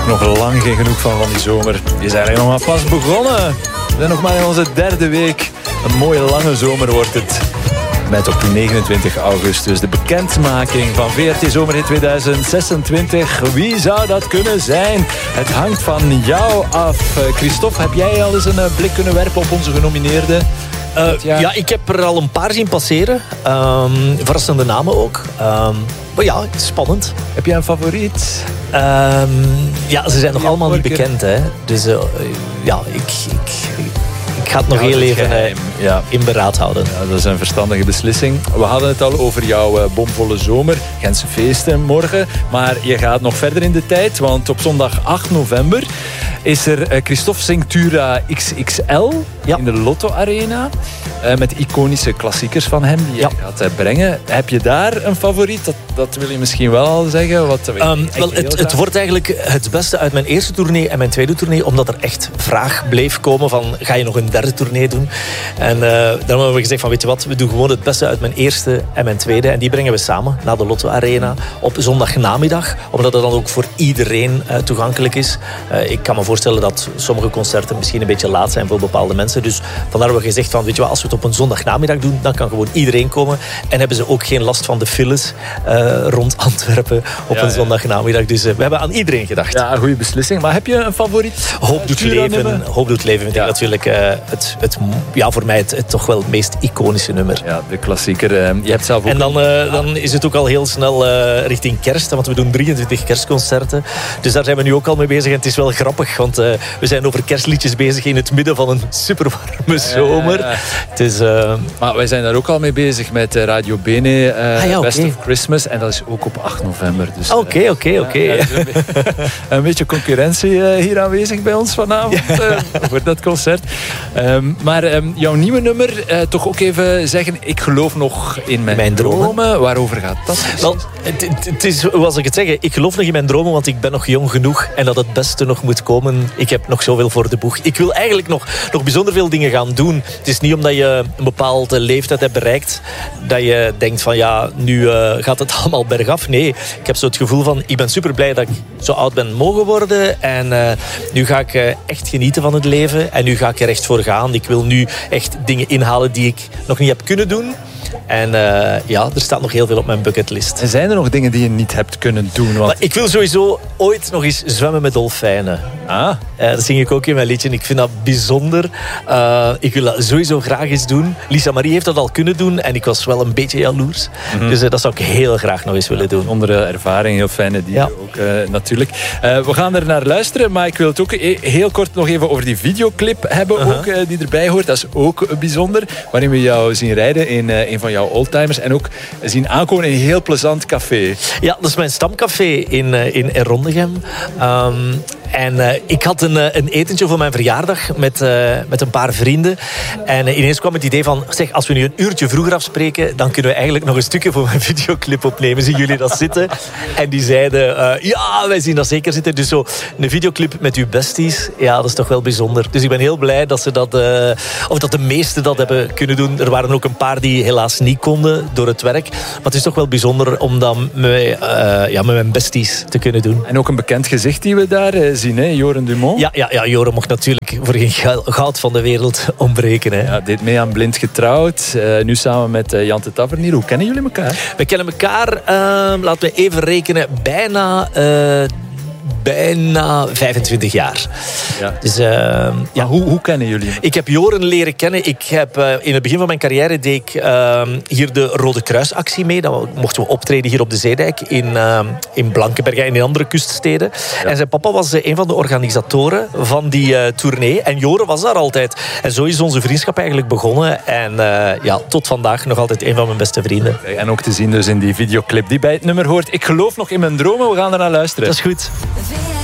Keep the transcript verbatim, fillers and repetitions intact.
ook nog lang geen genoeg van van die zomer. Die is eigenlijk nog maar pas begonnen. We zijn nog maar in onze derde week. Een mooie lange zomer wordt het. Met op negenentwintig augustus de bekendmaking van V R T Zomerhit tweeduizend zesentwintig. Wie zou dat kunnen zijn? Het hangt van jou af. Christophe, heb jij al eens een blik kunnen werpen op onze genomineerden? Uh, ja, ik heb er al een paar zien passeren. Um, verrassende namen ook. Um, maar ja, het is spannend. Heb jij een favoriet? Um, ja, ze zijn nog allemaal niet bekend. Hè. Dus uh, ja, ik... ik Ik ga het nog ja, heel even uh, ja. in beraad houden. Ja, dat is een verstandige beslissing. We hadden het al over jouw uh, bomvolle zomer. Gentse feesten morgen. Maar je gaat nog verder in de tijd. Want op zondag acht november is er uh, Christophe Cinctura X X L ja. in de Lotto Arena. Uh, met iconische klassiekers van hem die je ja. gaat uh, brengen. Heb je daar een favoriet? Dat, dat wil je misschien wel al zeggen. Wat, um, wel, het, het wordt eigenlijk het beste uit mijn eerste tournee en mijn tweede tournee. Omdat er echt vraag bleef komen van... Ga je nog een derde tournee doen? En uh, dan hebben we gezegd van... Weet je wat, we doen gewoon het beste uit mijn eerste en mijn tweede. En die brengen we samen naar de Lotto Arena op zondagnamiddag. Omdat het dan ook voor iedereen uh, toegankelijk is. Uh, ik kan me voorstellen dat sommige concerten misschien een beetje laat zijn voor bepaalde mensen. Dus vandaar hebben we gezegd van... Weet je wat, als we het op een zondagnamiddag doen, dan kan gewoon iedereen komen. En hebben ze ook geen last van de files uh, rond Antwerpen op ja, een zondagnamiddag. Dus uh, we hebben aan iedereen gedacht. Ja, een goede beslissing. Maar heb je een favoriet? Hoop doet leven. Hoop doet leven vind ja. ik natuurlijk uh, het, het, ja, voor mij het, het toch wel het meest iconische nummer. Ja, de klassieker. Uh, je hebt zelf ook... En dan, uh, dan is het ook al heel snel uh, richting kerst. Want we doen drieëntwintig kerstconcerten. Dus daar zijn we nu ook al mee bezig. En het is wel grappig, want uh, we zijn over kerstliedjes bezig in het midden van een superwarme zomer. Ja, ja, ja. Het is... Uh... Maar wij zijn daar ook al mee bezig met Radio Bene, uh, ah, ja, Best okay. of Christmas. En dat is ook op acht november. Oké, oké, oké. Een beetje concurrentie uh, hier aanwezig bij ons vanavond. Ja. Uh, voor dat concert. Um, maar um, jouw nieuwe nummer, uh, toch ook even zeggen... Ik geloof nog in mijn, mijn dromen. dromen. Waarover gaat dat? Wel, het, het is, hoe was ik het zeggen? Ik geloof nog in mijn dromen, want ik ben nog jong genoeg. En dat het beste nog moet komen. Ik heb nog zoveel voor de boeg. Ik wil eigenlijk nog, nog bijzonder veel dingen gaan doen. Het is niet omdat je een bepaalde leeftijd hebt bereikt... dat je denkt van ja, nu uh, gaat het allemaal bergaf. Nee, ik heb zo het gevoel van... Ik ben super blij dat ik zo oud ben mogen worden. En uh, nu ga ik uh, echt genieten van het leven. En nu ga ik er echt voor gaan. Ik wil nu echt dingen inhalen die ik nog niet heb kunnen doen. En uh, ja, er staat nog heel veel op mijn bucketlist. En zijn er nog dingen die je niet hebt kunnen doen? Want... Maar ik wil sowieso ooit nog eens zwemmen met dolfijnen. Ah. Uh, dat zing ik ook in mijn liedje. Ik vind dat bijzonder. Uh, ik wil dat sowieso graag eens doen. Lisa Marie heeft dat al kunnen doen. En ik was wel een beetje jaloers. Mm-hmm. Dus uh, dat zou ik heel graag nog eens willen doen. Onder ervaring, heel fijne dieren ja. ook uh, natuurlijk. Uh, we gaan er naar luisteren. Maar ik wil het ook heel kort nog even over die videoclip hebben. Uh-huh. Ook, uh, die erbij hoort. Dat is ook bijzonder. Waarin we jou zien rijden in uh, een van jouw oldtimers. En ook zien aankomen in een heel plezant café. Ja, dat is mijn stamcafé in, uh, in Rondegem. Um, En uh, ik had een, uh, een etentje voor mijn verjaardag met, uh, met een paar vrienden. En uh, ineens kwam het idee van... Zeg, als we nu een uurtje vroeger afspreken... dan kunnen we eigenlijk nog een stukje voor mijn videoclip opnemen. Zien jullie dat zitten? En die zeiden... Uh, ja, wij zien dat zeker zitten. Dus zo een videoclip met uw besties... Ja, dat is toch wel bijzonder. Dus ik ben heel blij dat ze dat... Uh, of dat de meesten dat hebben kunnen doen. Er waren ook een paar die helaas niet konden door het werk. Maar het is toch wel bijzonder om dat met, uh, ja, met mijn besties te kunnen doen. En ook een bekend gezicht die we daar uh, zien, hè? Joren Dumont. Ja, ja, ja, Joren mocht natuurlijk voor geen goud van de wereld ontbreken. Hè. Ja, deed mee aan Blind Getrouwd. Uh, nu samen met uh, Jan de Tavernier. Hoe kennen jullie elkaar? We kennen elkaar, uh, laten we even rekenen, bijna... Uh, Bijna vijfentwintig jaar. Ja. Dus, uh, ja. hoe, hoe kennen jullie? Ik heb Joren leren kennen. Ik heb, uh, in het begin van mijn carrière deed ik uh, hier de Rode Kruisactie mee. Dan mochten we optreden hier op de Zeedijk in, uh, in Blankenberge en in andere kuststeden. Ja. En zijn papa was uh, een van de organisatoren van die uh, tournee. En Joren was daar altijd. En zo is onze vriendschap eigenlijk begonnen. En uh, ja, tot vandaag nog altijd een van mijn beste vrienden. En ook te zien dus in die videoclip die bij het nummer hoort. Ik geloof nog in mijn dromen. We gaan er naar luisteren. Dat is goed.